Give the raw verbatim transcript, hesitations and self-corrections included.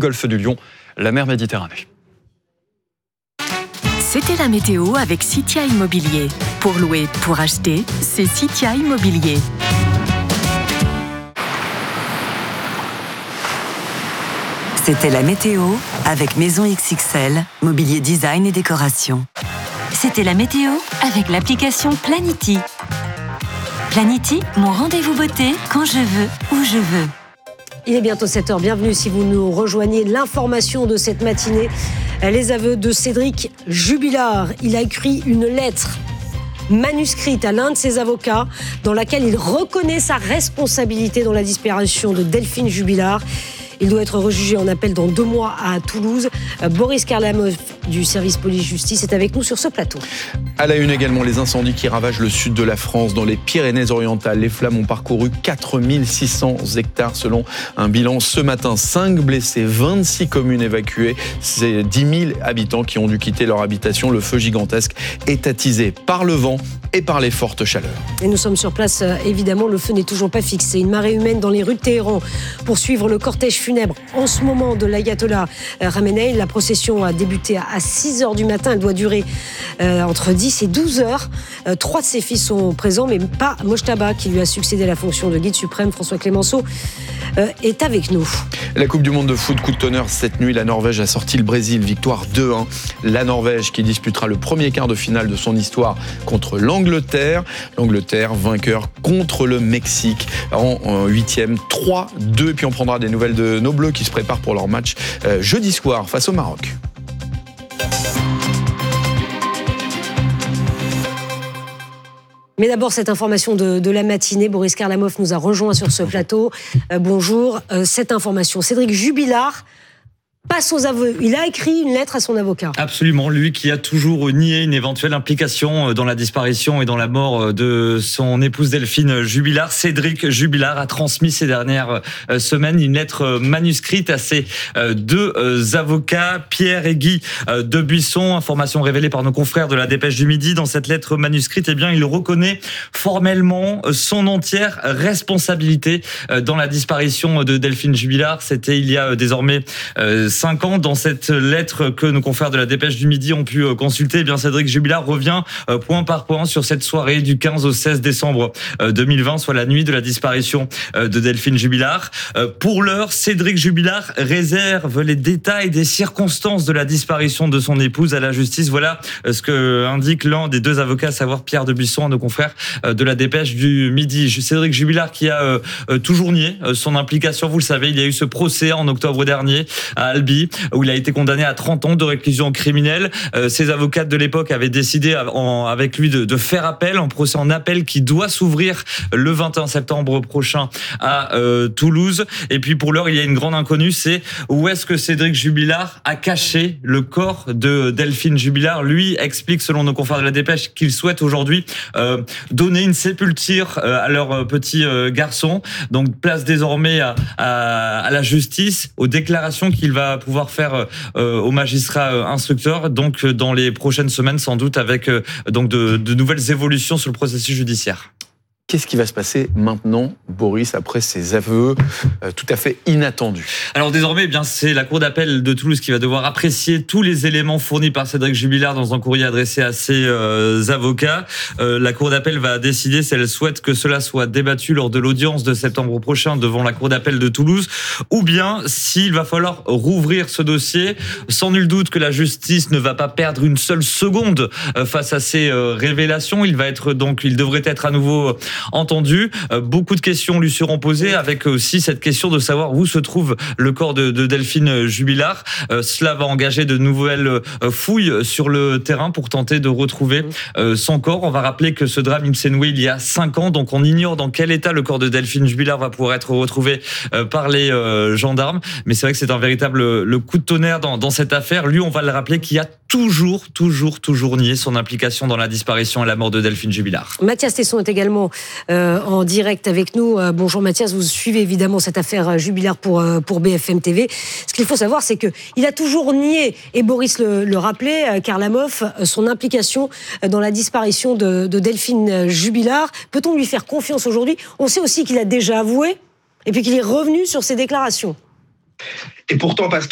golfe du Lion, la mer Méditerranée. C'était la météo avec Citia Immobilier. Pour louer, pour acheter, c'est Citia Immobilier. C'était la météo avec Maison X X L, mobilier design et décoration. C'était la météo avec l'application Planity. Planity, mon rendez-vous beauté quand je veux, où je veux. Il est bientôt sept heures, bienvenue si vous nous rejoignez. L'information de cette matinée, les aveux de Cédric Jubilard. Il a écrit une lettre manuscrite à l'un de ses avocats dans laquelle il reconnaît sa responsabilité dans la disparition de Delphine Jubilard. Il doit être rejugé en appel dans deux mois à Toulouse. Boris Karlamov du service police-justice est avec nous sur ce plateau. À la une également, les incendies qui ravagent le sud de la France, dans les Pyrénées-Orientales. Les flammes ont parcouru quatre mille six cents hectares selon un bilan ce matin. cinq blessés, vingt-six communes évacuées. C'est dix mille habitants qui ont dû quitter leur habitation. Le feu gigantesque est attisé par le vent et par les fortes chaleurs. Et nous sommes sur place, évidemment, le feu n'est toujours pas fixé. Une marée humaine dans les rues de Téhéran pour suivre le cortège funèbre en ce moment de l'ayatollah Khamenei. La procession a débuté à six heures du matin. Elle doit durer euh, entre dix et douze heures. Euh, trois de ses fils sont présents, mais pas Mojtaba, qui lui a succédé à la fonction de guide suprême. François Clémenceau euh, est avec nous. La Coupe du Monde de foot, coup de tonnerre cette nuit. La Norvège a sorti le Brésil, victoire deux un. La Norvège qui disputera le premier quart de finale de son histoire contre l'Angleterre. L'Angleterre vainqueur contre le Mexique en huitième, trois deux. Et puis on prendra des nouvelles de nos Bleus qui se préparent pour leur match euh, jeudi soir face au Maroc. Mais d'abord, cette information de, de la matinée. Boris Karlamov nous a rejoint sur ce plateau. Euh, bonjour. Euh, cette information, Cédric Jubilard passe aux aveux. Il a écrit une lettre à son avocat. Absolument, lui qui a toujours nié une éventuelle implication dans la disparition et dans la mort de son épouse Delphine Jubilard. Cédric Jubilard a transmis ces dernières semaines une lettre manuscrite à ses deux avocats, Pierre et Guy Debuisson. Information révélée par nos confrères de la Dépêche du Midi. Dans cette lettre manuscrite, eh bien, il reconnaît formellement son entière responsabilité dans la disparition de Delphine Jubilard. C'était il y a désormais cinq ans. Dans cette lettre que nos confrères de la Dépêche du Midi ont pu consulter, eh bien Cédric Jubilard revient point par point sur cette soirée du quinze au seize décembre deux mille vingt, soit la nuit de la disparition de Delphine Jubilard. Pour l'heure, Cédric Jubilard réserve les détails des circonstances de la disparition de son épouse à la justice. Voilà ce que indique l'un des deux avocats, à savoir Pierre Debuisson, à nos confrères de la Dépêche du Midi. Cédric Jubilard qui a toujours nié son implication. Vous le savez, il y a eu ce procès en octobre dernier à Albi, où il a été condamné à trente ans de réclusion criminelle. Euh, ses avocats de l'époque avaient décidé en, avec lui de, de faire appel, un procès en appel qui doit s'ouvrir le vingt et un septembre prochain à euh, Toulouse. Et puis pour l'heure, il y a une grande inconnue, c'est où est-ce que Cédric Jubilard a caché le corps de Delphine Jubilard. Lui explique, selon nos confrères de la Dépêche, qu'il souhaite aujourd'hui euh, donner une sépulture euh, à leur petit euh, garçon. Donc place désormais à, à, à la justice, aux déclarations qu'il va pouvoir faire euh, au magistrat euh, instructeur, donc euh, dans les prochaines semaines sans doute, avec euh, donc de, de nouvelles évolutions sur le processus judiciaire. Qu'est-ce qui va se passer maintenant, Boris, après ces aveux euh, tout à fait inattendus? Alors désormais, eh bien, c'est la Cour d'appel de Toulouse qui va devoir apprécier tous les éléments fournis par Cédric Jubilard dans un courrier adressé à ses euh, avocats. Euh, la Cour d'appel va décider si elle souhaite que cela soit débattu lors de l'audience de septembre prochain devant la Cour d'appel de Toulouse, ou bien s'il va falloir rouvrir ce dossier. Sans nul doute que la justice ne va pas perdre une seule seconde euh, face à ces euh, révélations. Il va être donc, il devrait être à nouveau entendu. Euh, beaucoup de questions lui seront posées, avec aussi cette question de savoir où se trouve le corps de, de Delphine Jubilard. Euh, cela va engager de nouvelles euh, fouilles sur le terrain pour tenter de retrouver euh, son corps. On va rappeler que ce drame il s'est noué il y a cinq ans, donc on ignore dans quel état le corps de Delphine Jubilard va pouvoir être retrouvé euh, par les euh, gendarmes. Mais c'est vrai que c'est un véritable le coup de tonnerre dans, dans cette affaire. Lui, on va le rappeler, qui a toujours, toujours, toujours nié son implication dans la disparition et la mort de Delphine Jubilard. Mathias Tesson est également euh, en direct avec nous. Euh, bonjour Mathias, vous suivez évidemment cette affaire Jubilard pour, euh, pour B F M T V. Ce qu'il faut savoir, c'est qu'il a toujours nié, et Boris le, le rappelait, euh, Karlamov, euh, son implication dans la disparition de, de Delphine Jubilard. Peut-on lui faire confiance aujourd'hui? On sait aussi qu'il a déjà avoué et puis qu'il est revenu sur ses déclarations. Et pourtant, Pascal,